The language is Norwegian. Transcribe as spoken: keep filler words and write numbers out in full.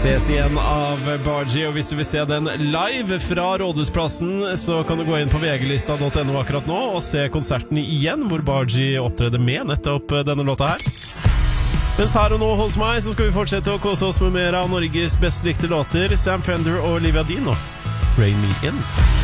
Ses igjen av Bargie, og hvis du vil se den live fra Rådhusplassen, så kan du gå inn på v g lista punktum n o akkurat nå og se konserten igjen, hvor Bargie opptredde med nettopp denne låta her. Mens her og nå hos meg, så skal vi fortsette å kose oss med mer av Norges best likte låter, Sam Fender og Olivia Dean, og Rain Me In.